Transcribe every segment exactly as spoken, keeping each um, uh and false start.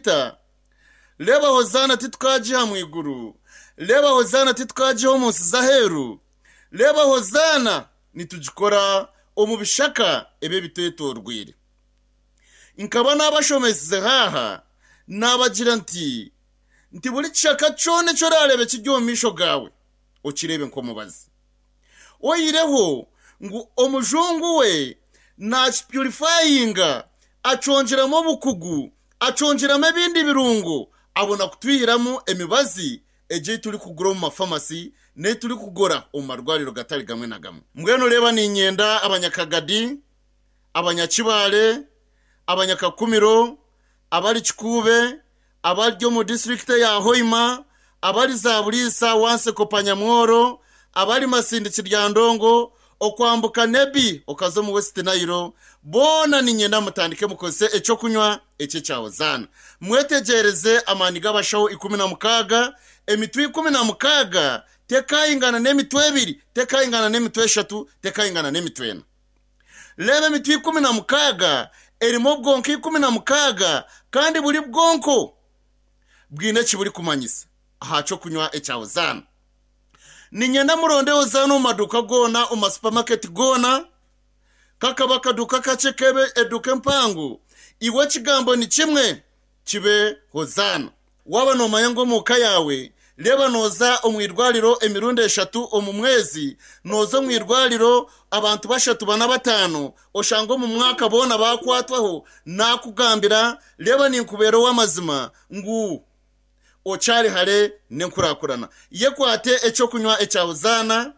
ita leba hozana titwajiha mu iguru leba hozana titwajiho munsi zaheru leba hozana nitugikora omubishaka ebe bitetorwire inkaba nabashomeze haha nabagira nti nti buri chaka cone cyo rarebe kijyomisho gawe ukirebe nko mubazi oyireho ngo omujungu we na purifyinga acongeramo bukugu acongeramo ibindi birungo abona kutwihiramo emibazi eje turi kugura mu mafamasi ne turi kugora umarwariro gatari gamwe na gamwe mbweno reba ni inyenda abanyakagadi abanyakibale abanyakakumiro abari kikube abaryo mu district ya Hoima abari za Burisa wanse kopanyamworo abari masindi kiryandongo okwambuka nebi okazo mu West Nile bona ni nyenda mutandike mukose eco kunywa ece cyawozana mwetegereze amani gabashaho ikumi na mukaga emitwe ikumi na mukaga tekayingana nemitwe ebiri tekayingana nemitwe eshatu tekayingana nemitwe ena lebe mitwe ikumi na mukaga erimo bwonko ikumi na mukaga kandi buri bwonko bwine kiburi kumanyisa ahaco kunywa ecyawozana ni nyenda muronde ozana umaduka gona uma supermarket gona kakabaka duka kacekebe eduke mpangu iwe kigambo ni kimwe kibe hozana waba no mayango muka yawe leba noza omwirwaliro emirundi eshatu omumwezi noza omwirwaliro abantu bashatu bana batano oshango mu mwaka bona bakwatwaho nakugambira leba ni nkubero w'amazima ngu ochari hare nenkurakurana yekwate eco kunywa ecyawozana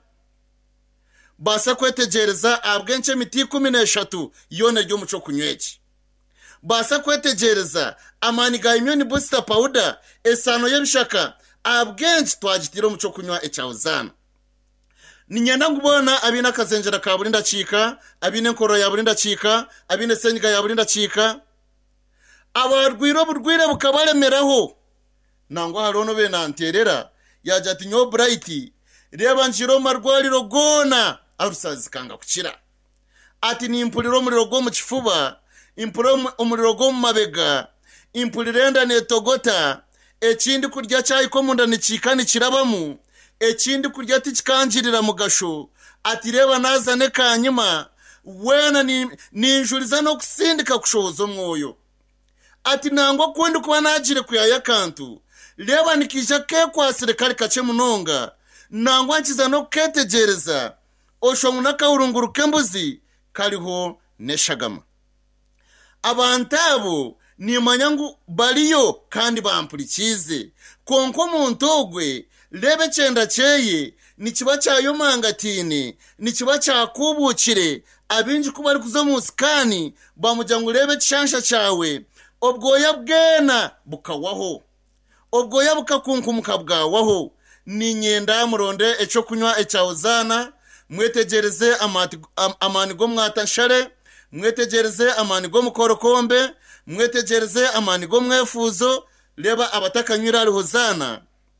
basa kwetegereza abwenche miti kumi n'eshatu yone ryo muco kunyweki basa kwetegereza amani ga immune booster powder esano yebishaka abwenche twagitiro muco kunywa ecyawozana ninyenda ngubona abina kazenjera ka burinda cika abine nkoro ya burinda cika abine senyiga ya burinda cika abarwiro burwire bukabaremeraho nango harono be nanterera yaje ati nyo bright reba njiro marwaliro gona arusazi kanga kukira ati ni impuliro muri go mu kifuba impuliro umuriro go mu mabega impulirenda netogota ekindi kurya cyayi ko munda nicikani kirabamu ekindi kurya tikikanjirira mu gasho ati reba nazane kanyuma wena ni ninjuriza no kusindika kushozo mwoyo ati nango kundi kuba najire kuyaya kantu leba nikija ke kwa serikali kache munonga nangwa nkiza no ketegereza osho munaka urunguru kembuzi kaliho neshagama abantabo ni manyangu baliyo kandi bampurikize konko muntogwe lebe cyenda cyeye ni kiba cyayo mangatini ni kiba cyakubukire abinji kuba ari kuza mu skani bamujyangu lebe kishansha cyawe obwoya bwena bukawaho obwoya bukakunkumuka bwawaho ni nyenda muronde eco kunywa ecyawozana mwetegereze amati am, amani go mwatanshare mwetegereze amani go mukorokombe mwetegereze amani go mwefuzo leba abatakanyira ari hozana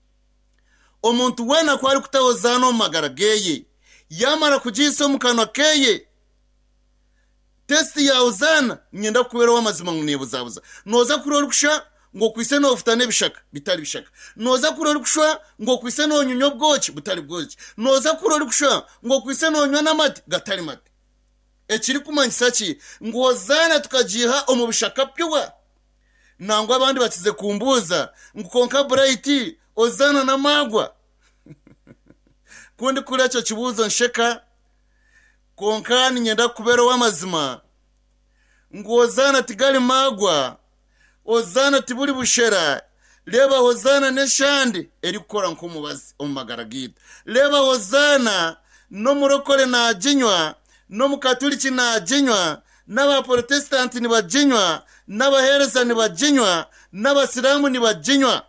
omuntu wena kwari kutawozana magarageye yamara kujiso mukano keye test ya hozana nyenda kubera w'amazima nnebuzabuza noza kurora kusha ngo kwise no ufitane bishaka bitari bishaka noza kurora kushwa ngo kwise no nyunyo bwoki butari bwoki noza kurora kushwa ngo kwise no nywa namati gatari mati ekiri kumanyisa ki ngo hozana tukajiha omubishaka pyuwa nangwa abandi bakize kumbuza ngo konka bright ozana na magwa kundi kuri cyo kibuzo nsheka konka ni nyenda kubera w'amazima ngo hozana tigali magwa ozana tiburi bushera leba hozana neshandi eri gukora nko mubazi omumagaragita leba hozana no murokore na jinywa no mukatoliki na jinywa n'aba protestant ni bajinywa n'abahereza ni bajinywa n'abasilamu ni bajinywa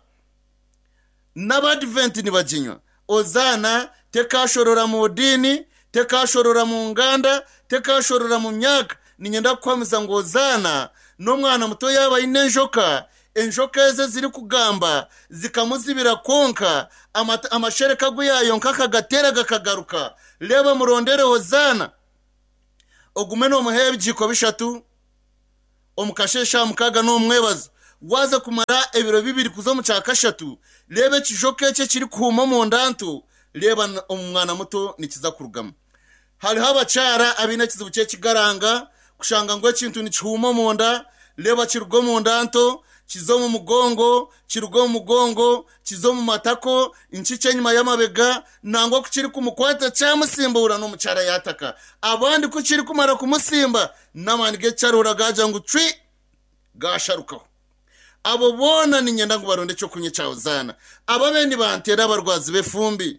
n'abadvent ni bajinywa ozana tekashorora mu dini tekashorora mu nganda tekashorora mu myaka ni nyenda kwamiza ngo ozana no mwana muto yaba inenjoka enjoka eze ziri kugamba zikamuzibira konka amashereka guyayo nkaka gatera gakagaruka leba murondere hozana ogumeno muhebjiko bishatu omukashesha mukaga no mwebazo waza kumara ebiro bibiri kuzo mu cyakashatu lebe kijoke cye kiri kuhuma mu ndanto leba umwana muto nikiza kurugama hari habacara abina kizibu cye kigaranga kushanga ngo ikintu ni cyuma mu nda leba kirugo mu ndanto kizo mu mugongo kirugo mu mugongo kizo mu matako inchice nyuma y'amabega nangwa kukiri kumukwata cyamusimbura no mucara yataka abandi kukiri kumara kumusimba namanige cyarura gaja ngo twi gasharukaho abo bona ni nyenda ngo baronde cyo kunye cyawuzana ababeni bantera abarwazi befumbi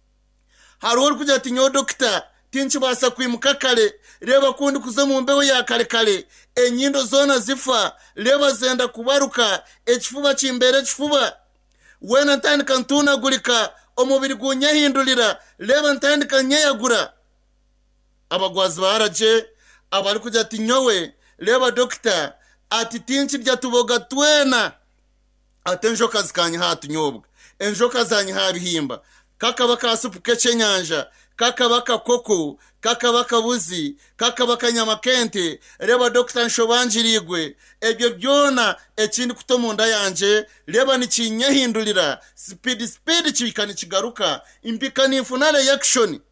hari uri kujya ati nyo doctor tinchi basa kwimuka kale reba kundi kuzo mu mbeho ya kale kale enyindo zona zifa leba zenda kubaruka ekifuba kimbere kifuba wena ntandika ntunagurika omubiri gunyahindulira leba ntandika nyeyagura abagwazi baraje abari kujya ati nyowe leba doctor ati tinchi rya tuboga twena ati enjoka zikanye hatunyobwa enjoka zanyi habihimba kakabaka supu kecenyanja kakabaka koko kakabaka buzi kakabaka nyamakente reba doctor nshobanjirigwe ebyo byona ekindi kutomunda yanje reba nikinyahindulira speed speed kibikani kigaruka impika n'infunale reaction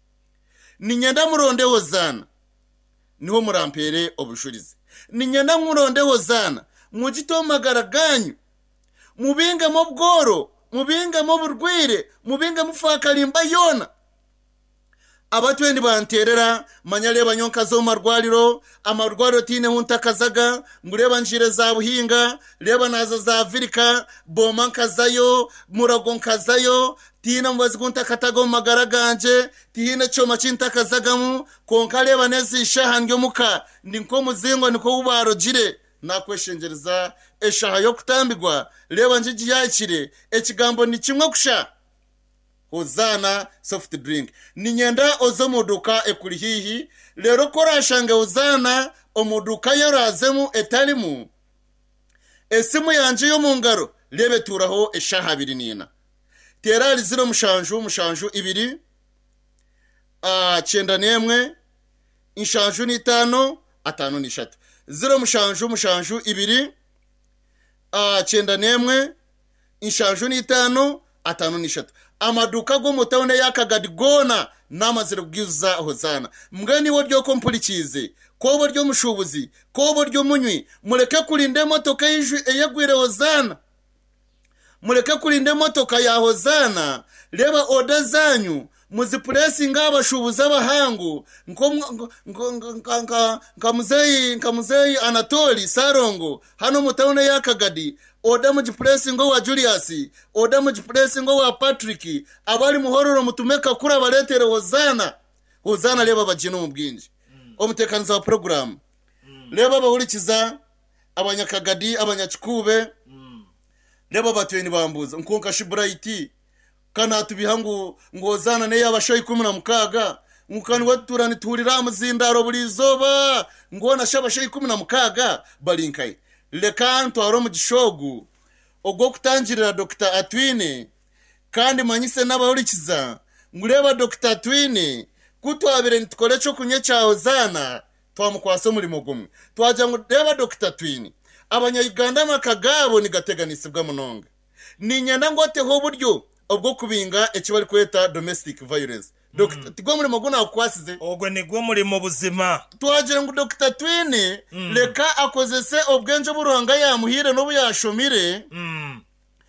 ni nyenda murondeho zana niho murampere obushurize ni nyenda murondeho zana mugitomagara ganyu mubinga mu bworo mubinga mu burwire mubinga mufakalimba yona abatwendi banterera manyareba nyonka zo marwariro amarwariro tine huntakazaga ngureba njire za buhinga reba naza za Afrika boma nkazayo murago nkazayo tina mbazi kuntakatago magaraganje tihine choma cintakazagamu konka reba nezisha hangyo muka ninko muzingo niko ubarogire nakweshengereza eshaha yo kutambigwa reba njiji yakire ekigambo ni kimwe kusha Hozana soft drink ni nyenda ozo muduka ekuri hihi lero korashanga Hozana omuduka yorazemu etalimu esimu yanje yo mungaro lebe turaho eshaha biri nina terali ziro mushanju mushanju ibiri a cyenda nemwe inshanju ni tano atano ni shatu ziro mushanju mushanju ibiri a cyenda nemwe inshanju ni tano atano ni shatu amaduka go mutawone yakagadigona namazire bwiza Hozana mgani wodyo kompulikize kobo ryo mushubuzi kobo ryo munywi mureke kurinde motoka yijwe eyagwire Hozana mureke kurinde motoka ya Hozana reba oda zanyu muzipresi ngabashubuza abahangu nko nkamuzeyi nkamuzeyi Anatoli Sarongo hano mutawone yakagadi oda mujipresi ngo wa Julius oda mujipresi ngo wa Patrick abari muhororo mutumeka kura baletere Hozana Hozana leba bajino mu bwinji mm. omutekanza wa program mm. leba bahurikiza abanyakagadi abanyakikube mm. leba batweni bambuza nkonka shibraiti kana tubihangu ngo Hozana ne yabashoyi kumi na mukaga mukani waturani turira muzindaro burizoba ngona shabashoyi kumi na mukaga balinkai lekanto aro mu gishogu ogwo kutangirira Doctor Atwine kandi manyise n'abahurikiza ngureba Doctor Atwine kutwabire ntikore cyo kunye cya Hozana twamukwaso muri mugumwe twaje ngo reba Doctor Atwine abanya-Uganda makagabo ni gateganisibwa munonga ni nyanda ngote ho buryo obwo kubinga ekibari kweta domestic violence Doctor Tigo muri maguna akwasize ogwe nigwo muri mu buzima twagira ngo Doctor Atwine mm. leka akozese obwenje buruhanga ya muhire no buyashomire mm.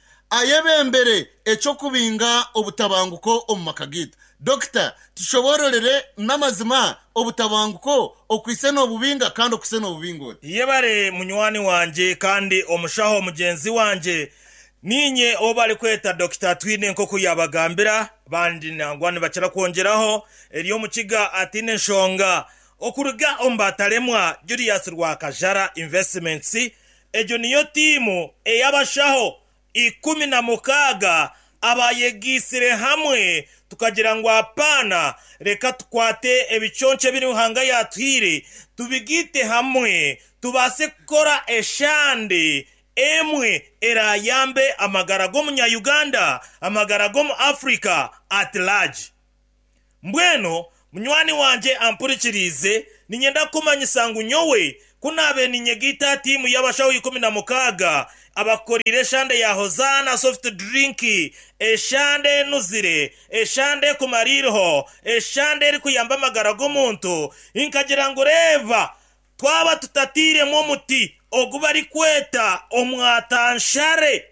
ayebembere eco kubinga obutabanguko omumakagita Doctor tushobororere namazima obutabanguko okwise no bubinga kandi okwise no bubingo yebare munywani wanje kandi omushaho mugenzi wanje ninye obali kweta Doctor Atwine nko kuyabagambira bandi nangwane bacira kongeraho eriyo mukiga atine nshonga okuruga ombataremwa Julius Rwakajara Investments ejo niyo timu eyabashaho ikumi na mukaga abayegisire hamwe tukagira ngo apana reka tukwate ebiconce biri uhanga yatwire tubigite hamwe tubase kukora eshande emwe era yambe amagarago munya Uganda amagarago mu Africa at large mbweno munywani wanje ampurikirize ninyenda kumanyisa ngo nyowe kunabe ni nyegita timu y'abashaho ikumi na mukaga abakorire shande ya Hozana soft drink eshande nuzire eshande kumaririho eshande iri kuyamba amagara g'umuntu inkagira ngo reva twaba tutatire mu muti oguba ari kweta omwatanshare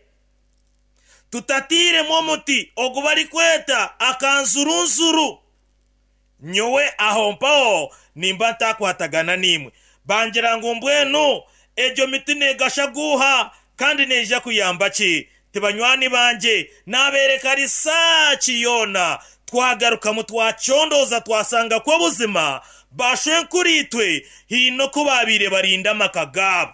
tutatire mu muti oguba ari kweta akanzurunzuru nyowe aho mpao nimba ntakwatagana nimwe bangira ngo mbwenu ejo miti negashaguha kandi neja kuyamba ki tibanywani banje nabereka risachi yona twagaruka mu twacondoza twasanga ko buzima bashwenkuritwe hino kubabire barinda makagabo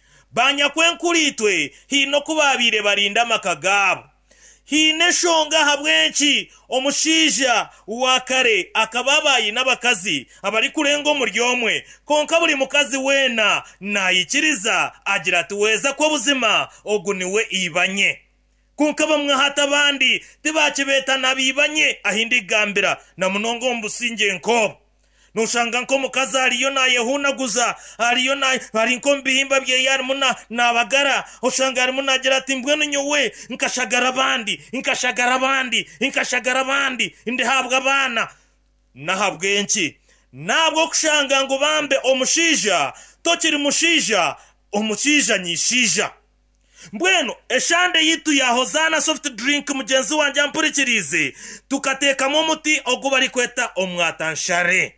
banyakwenkuritwe hino kubabire barinda makagabo hine shonga habwenchi omushija wakare akababayi n'abakazi abari kurengo muryomwe konka buri mukazi wena nayikiriza agira tuweza ko buzima oguniwe ibanye konka bamwe hata bandi tibakibeta nabibanye ahindi gambira na munongo mbusinge nko nushanga nko mukazi ariyo nayehunaguza ariyo na ari nko mbihimba bye yari muna nabagara ushanga ari munagira ati mbwene nyowe nkashagara bandi nkashagara bandi nkashagara bandi inde habwa abana nahabwenki nabwo kushanga ngo bambe omushija tokiri mushija omushija nyishija mbweno eshande yitu ya Hozana soft drink mugenzi wanje ampurikirize tukateka mu muti oguba ari kweta omwatanshare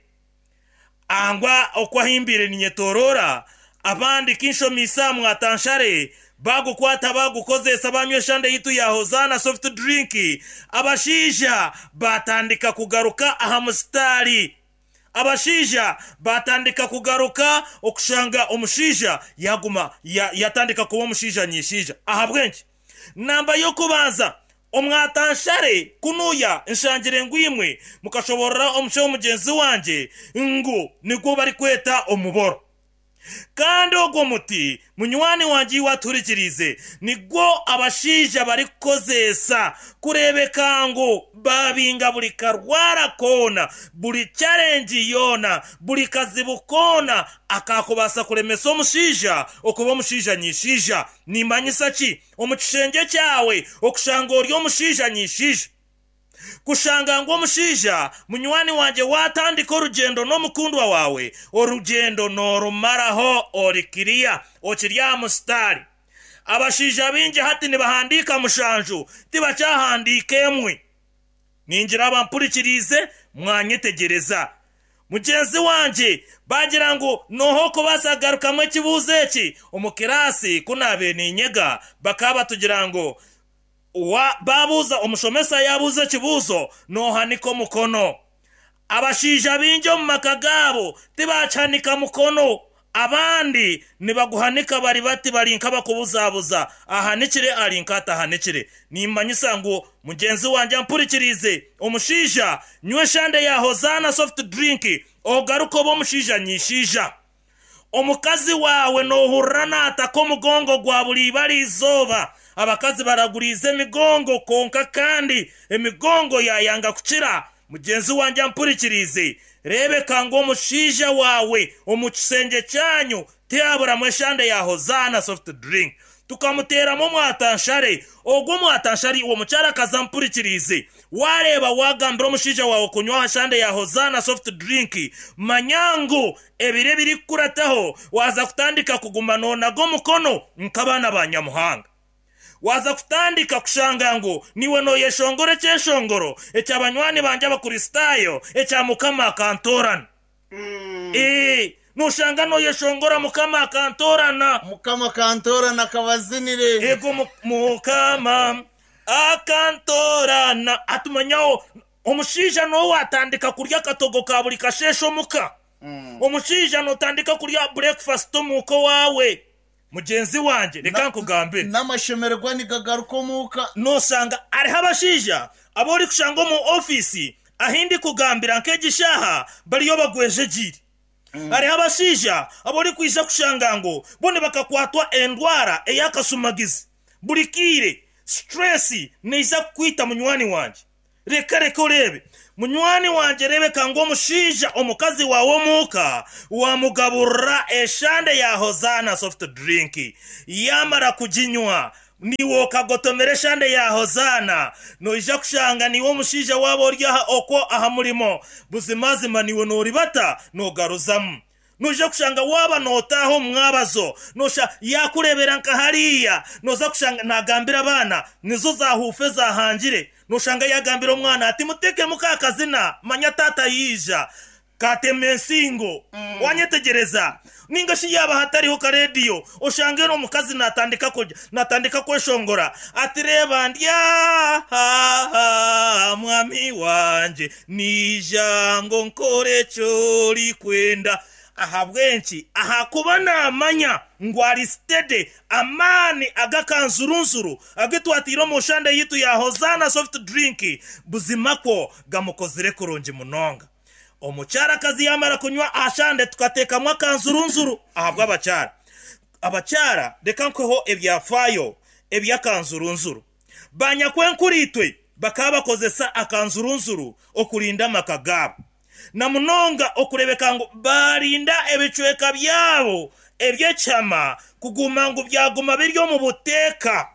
angwa okwahimbire ninyetorora abandi kinsho misa mwatanshare bagukwata bagukozesa banywe shande yitu ya Hozana soft drink abashija batandika kugaruka aha mustari abashija batandika kugaruka okushanga omushija yaguma ya, yatandika kuba omushija nyishija ahabwenki namba yo kubanza omwatanshare kunuya nshangire ngwimwe mukashobora omusho mugenzi wanje ngo niko bari kweta omuboro kandi ogwo muti munywani wanje waturikirize nigo abashija bari kozesa kurebeka ngo babinga buri karwara kona buri challenge yona buri kazibu kona akakubasa kuremesa omushija okuba omushija nyishija nimanyisa ki omukishenge cyawe okushanga ori omushija nyishija kushanga ngo omushija munywani wanje watandika orugendo n'omukundwa wawe orugendo norumaraho orikiriya okirya mustari abashija binje hati nibahandika mushanju tibacyahandika emwe ningira abampurikirize mwanyetegereza mugenzi wanje bagira ngo noho ko basagaruka mu kibuze eki omukirasi kunabe ninyega bakaba tugira ngo wa babuza omushomesa yabuze kibuzo nohaniko mukono abashija binje mu makagabo tibacanika mukono abandi nibaguhanika bari bati barinka bakubuzabuza ahanikire arinkata ahanikire nimanyisa ngo mugenzi wanje ampurikirize omushija nywe shande ya Hozana soft drink ogaruko bo mushija nyishija omukazi wawe nohurana atako mugongo gwa buli bari izoba abakazi baragurize migongo konka kandi emigongo yayanga kuchira mugenzi wanje ampurikirize rebeka ngo mushija wawe omukisenge cyanyu tiabura mweshande ya Hozana soft drink tukamutera mu mwatanshare ogwo mwatanshari uwo mucara kazampurikirize wareba wagambira omushija wawe kunywa shande ya Hozana soft drink manyango ebire biri kurataho waza kutandika kuguma nona go mukono nkabana banyamuhanga waza kutandika kushanga ngo niwe no yeshongore cyeshongoro ecy'abanywani banje abakristayo ecya mukama kantorana mm. eh nushanga no yeshongora mukama kantorana mukama kantorana kabazinire ego mukama akantorana atumanyaho omushija no watandika kurya katogo ka buri kashesho muka mm. omushija no tandika kurya breakfast muko wawe mugenzi wanje reka nkugambire n'amashemerwa ni gagaruko muka nosanga ari habashija abori kushanga mu office ahindi kugambira nkegishaha bari yo bagweje jiri mm. ari habashija abori kwisha kushanga ngo bone bakakwatwa endwara eyakasumagizi burikire stress niza kwita munywani wanje reka reka urebe munywani wanje rebe kango mushija omukazi wawe muka wamugabura eshande ya Hozana soft drink yamara kujinywa niwo kagotomere shande ya Hozana noija kushanga niwo mushija wabo orya oko aha murimo buzimazima niwo noribata no garuzamu noja kushanga waba notaho mwabazo nosha yakurebera nkahariya noza kushanga nagambira abana nizo zahufe zahangire noshanga yagambira umwana ati muteke mukakazina manya tata yija katemensingo mm. wanyetegereza ningashi yaba hatariho ka radio oshange no mukazi natandika ko natandika kweshongora ati reba ndya ha, ha, mwami wanje nijango nkore cyori kwenda aha bwenshi aha kubana amanya ngwari stede amani agakanzurunzuru agitwatiro mu shande yitu ya Hozana soft drink buzimako gamukozire kuronje munonga omucyara kazi yamara kunywa ashande tukateka mwakanzurunzuru ahabwa abacyara abacyara reka nkoho ebyafayo ebyakanzurunzuru banyakwenkuritwe bakaba kozesa akanzurunzuru okurinda makagabo na munonga okurebeka ngo barinda ebicweka byabo ebyechama kuguma ngo byaguma biryo mu buteka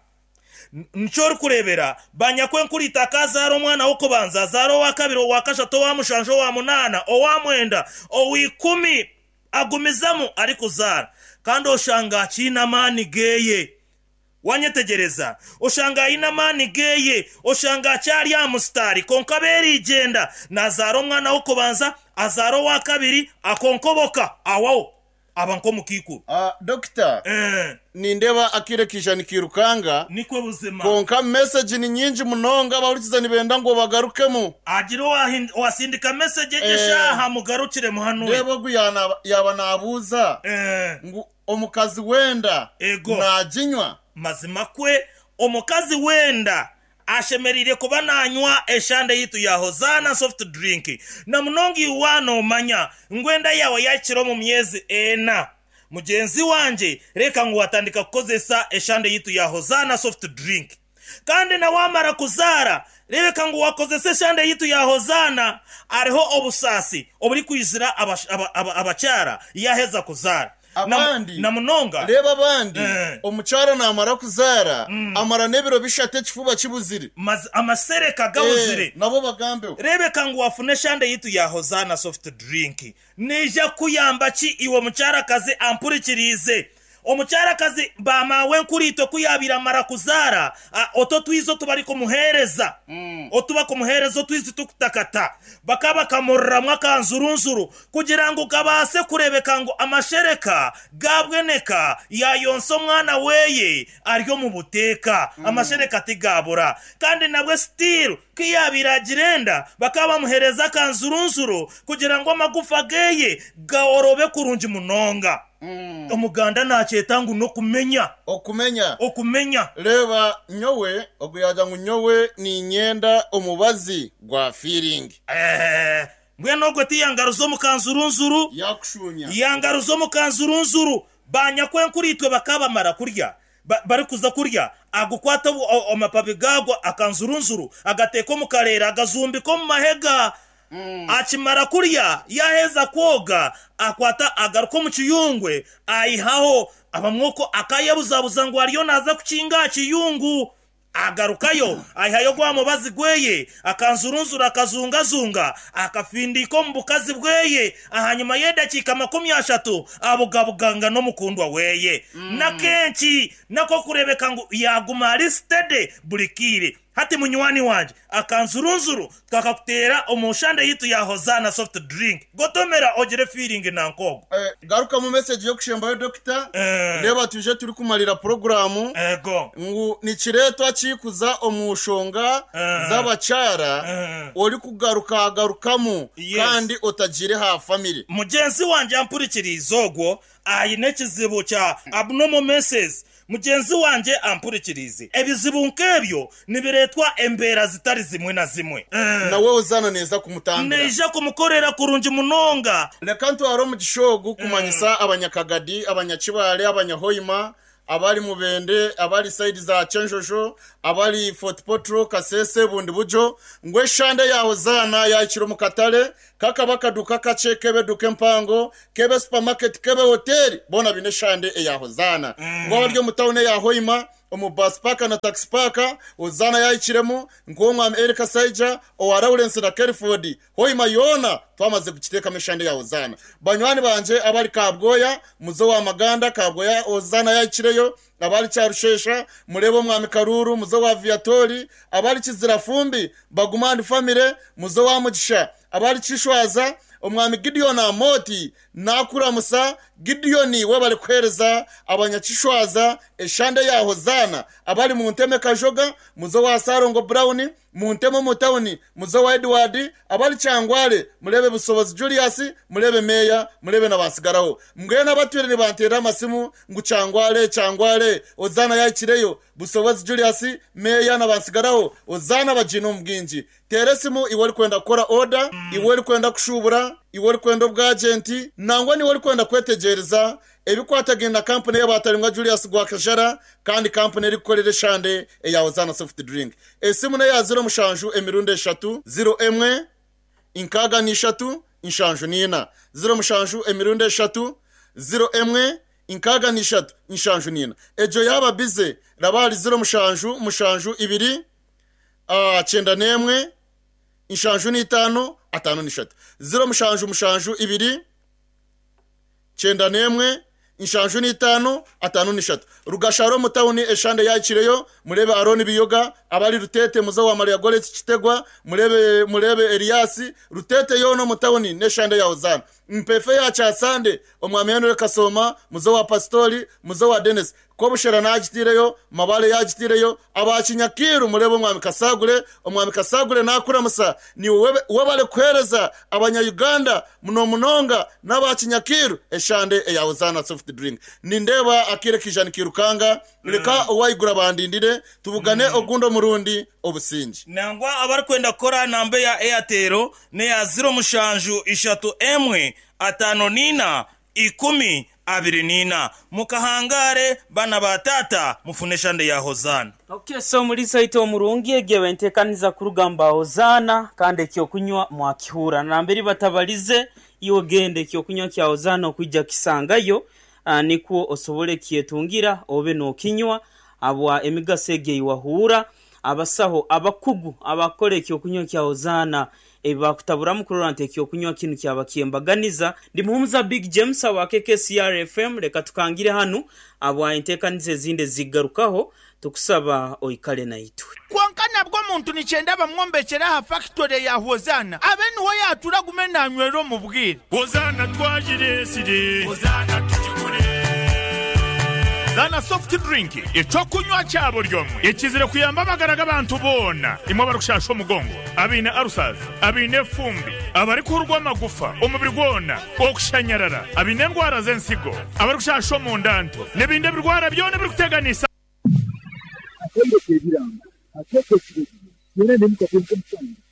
nchori kurebera banyakwenkurita kazaro mwana uko banza zaro wa kabiri wa kashato wa mushanjo wa munana o wa mwenda o wikumi agumizamu ari kuzara kandi oshanga china mani geye wanyetegereza oshanga ina mani geye oshanga cyari amustari konkaberi igenda nazaro mwana uko banza azaro wa kabiri akonkoboka awawo abanko mukiku ah uh, doctor eh nindeba akirekisha nikirukanga nikwe buzima konka message ni nyinji munonga aburikiza nibenda ngo bagarukemo agiro wasindika message jesha mugarukire muhanu ndebo guyana yaba nabuza eh ngo omukazi wenda najinywa mazima kwe omukazi wenda ashemerire kuba nanywa eshande yitu ya Hozana soft drink na munongi wano manya ngwenda yawe yakiro mu myezi ena mugenzi wanje reka ngo watandika kukozesa eshande yitu ya Hozana soft drink kandi na wamara kuzara reka ngo wakozesa eshande yitu ya Hozana ariho obusasi oburi kwizira abacyara yaheza kuzara abandi na munonga reba abandi eh. omucyara namara kuzara mm. amara nebiro bishate kifuba kibuzire amasereka gawuzire eh, nabo bagambe rebe kangu wafune shande yitu ya Hozana soft drink neja kuyamba ki iwo mucyara kazi ampurikirize omucyara kazi bamawe nkurito kuyabira mara kuzara oto twizo tubari ko muhereza mm. otuba ko muherezo twizi tukutakata bakaba kamurra mwakanzurunzuru kugira ngo kabase kurebeka ngo amashereka gabweneka ya yonso mwana weye aryo mu buteka mm. amashereka tigabura kandi nabwe still kiyabira girenda bakaba muhereza kanzurunzuru kugira ngo amagufa geye gaorobe kurunji munonga Mm. omuganda nachetangu no kumenya okumenya okumenya reba nyowe oguyaja ngo nyowe ni nyenda omubazi gwa feeling eh mbweno goti yangaruzo mukanzurunzuru yakushunya yangaruzo mukanzurunzuru banya kwenkuritwe bakaba mara kurya ba, bari kuza kurya agukwata omapabi gago akanzurunzuru agateko mukarera agazumbiko mu mahega Mm. achimara kurya yaheza koga akwata agaruko mu kiyungwe ayihaho abamwoko akayabuzabuza ngo ariyo naza kucinga kiyungu agarukayo ayihayo gwa mubazi gweye akanzurunzura akazungazunga akafindiko mbukazi bweye ahanyuma yedakika makumi ashatu abugabuganga no mukundwa weye mm. na kenshi nako kurebeka ngo yaguma listede bulikire hati munywani wanje akanzurunzuru kakakutera omushande yitu ya Hozana soft drink gotomera ogere feeling nankogo eh garuka mu message yo kushemba yo doctor eh. Leba tuje turi kumalira programu ego ngo ni kireto akikuza omushonga eh. z'abacyara eh. ori kugaruka agarukamu yes. kandi otagire ha family mugenzi wanje ampurikirizogo ayine kizibu cha abnormal messes mugenzi wanje ampurikirize ebizibu nkebyo nibiretwa embera zitari zimwe na zimwe uh, na wewe uzana neza kumutambira neja kumukorera kurunji munonga lekantu aro mu gishogo kumanyisa uh. abanyakagadi abanyakibale abanyahoyima abali mubende abali side za Chenjojo abali Fort Potro Kasese bundi bujo ngwe shande ya Hozana ya ikiro mukatale kaka bakaduka kace kebe duke mpango kebe supermarket kebe hotel bona bine shande ya Hozana mm. ngo baryo mutawune ya Hoima omu bus park na taxi park Hozana ya ikiremo ngo mwam Erika Saija o Lawrence na Kerford Hoima yona twamaze kukiteka meshande ya Hozana banywani banje abali Kabgoya muzo wa Maganda Kabgoya Hozana ya ikireyo abali Charushesha murebo mwami Karuru muzo wa Viatori abali Kizira Fumbi Bagumani family muzo wa Mugisha abali Kishwaza omwami Gideon Amoti nakuramusa Gideon we bali kwereza abanyakishwaza eshande ya Hozana abali mu nteme Kajoga muzo wa Sarongo Brown mu nteme mu town muzo wa Edward abali Cyangwale murebe Busobozi Julius murebe Meya murebe nabasigaraho mbwe nabatwire ni bantera amasimu ngu Cyangwale Cyangwale Hozana ya ikireyo Busobozi Julius Meya nabasigaraho Hozana bajino mbwinji teresimu iwali kwenda kora order iwali kwenda kushubura iwali kwenda bwagenti nangwa ni wali kwenda kwetegereza ebikwatagenda company y'abatarimwa Julius Gwakajara kandi company eri kukorera shande ya Hozana soft drink esimu ne ya zero mushanju emirunde eshatu zero emwe inkaga ni eshatu inshanju nina zero mushanju emirunde eshatu zero emwe inkaga ni eshatu inshanju nina ejo yaba bize rabali zero mushanju mushanju ibiri ah cyenda nemwe inshanju ni itanu atanu ni eshatu zero mushanju mushanju ibiri cyenda nemwe inshanju ni itanu atanu ni eshatu Rugasharo mutawuni eshande ya ikireyo murebe Aroni Biyoga abali Rutete muzo wa Maria Goretsi Kitegwa murebe murebe Elias Rutete yono mutawuni neshande ya Hozana mpefe ya Chasande omwami Henry Kasoma muzo wa Pastori muzo wa Dennis ko bushera nagitireyo mabale yagitireyo abakinyakiru murebe omwami Kasagure omwami Kasagure nakuramusa ni we bale kwereza abanya Uganda muno munonga n'abakinyakiru eshande ya Hozana soft drink nindeba akire kijani kirukanga leka owayigura bandindire tubugane mm. ogundo murundi obusinji nangwa abari kwenda kora nambe ya Airtel ne ya zero mushanju ishatu emwe atano nina ikumi abiri nina mukahangare bana batata mufuneshande ya Hozana. Okay, so muri site omurungi egewe ntekaniza kurugamba Hozana kandi kyo kunywa mwakihura namberi batabalize iyo gende kyo kunywa kya Hozana okujja kisangayo uh, nikuo osobole kietungira obe no kinywa abwa emigasege iwahura abasaho abakugu abakore kyo kunywa kya Hozana ebakutabura mukurante kyo kunywa kinu kyabakiyembaganiza ndi muhumuza Big James wa K K C R F M reka tukangire hano abwa intekanize zinde zigarukaho tukusaba oikale na itwe kwankana bwo muntu nicyenda bamwombekera ha factory ya Hozana abeni ho yatura gumena nywero mu bwire Hozana twajire sire Hozana tujigure Hozana soft drink icyo kunywa cyabo ryomwe ikizire kuyamba bagaraga abantu bona imwe barushasho mugongo abine arusaz abine fumbi abari kurwa magufa umubiri gwona okushanyarara abine ndwara zensigo abari kushasho mu ndanto nebinde birwara byone biri kuteganisa Akende kebiranga, akete kibiri, yere nemu kapempe msanga.